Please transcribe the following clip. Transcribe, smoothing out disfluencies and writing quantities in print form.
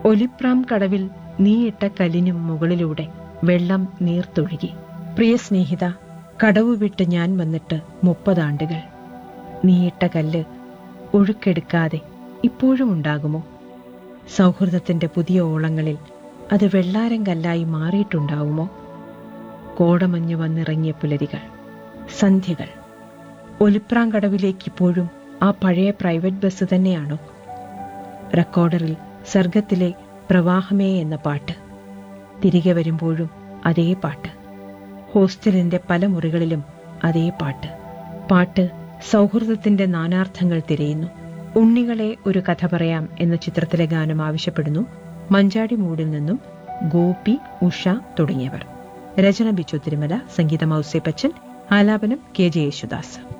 ഒലിപ്രാം കടവിൽ നീയിട്ട കല്ലിനും മുകളിലൂടെ വെള്ളം നീർത്തൊഴുകി. പ്രിയ സ്നേഹിത, കടവ് വിട്ട് ഞാൻ വന്നിട്ട് 30 ആണ്ടുകൾ. നീയിട്ട കല്ല് ഒഴുക്കെടുക്കാതെ ഇപ്പോഴും ഉണ്ടാകുമോ? സൗഹൃദത്തിന്റെ പുതിയ ഓളങ്ങളിൽ അത് വെള്ളാരം കല്ലായി മാറിയിട്ടുണ്ടാവുമോ? കോടമഞ്ഞ് വന്നിറങ്ങിയ പുലരികൾ, സന്ധ്യകൾ. ഒലിപ്രാങ്കടവിലേക്ക് ഇപ്പോഴും ആ പഴയ പ്രൈവറ്റ് ബസ് തന്നെയാണോ? റെക്കോർഡറിൽ സർഗത്തിലെ പ്രവാഹമേ എന്ന പാട്ട്. തിരികെ വരുമ്പോഴും അതേ പാട്ട്. ഹോസ്റ്റലിന്റെ പല മുറികളിലും അതേ പാട്ട്. പാട്ട് സൗഹൃദത്തിന്റെ നാനാർത്ഥങ്ങൾ തിരയുന്നു. ഉണ്ണികളെ ഒരു കഥ പറയാം എന്ന ചിത്രത്തിലെ ഗാനം ആവശ്യപ്പെടുന്നു മഞ്ചാടി മൂടിൽ നിന്നും ഗോപി, ഉഷ തുടങ്ങിയവർ. രചന ബിച്ചു തിരുമല, സംഗീതം ഔസേപ്പച്ചൻ, ആലാപനം KJ യേശുദാസ്.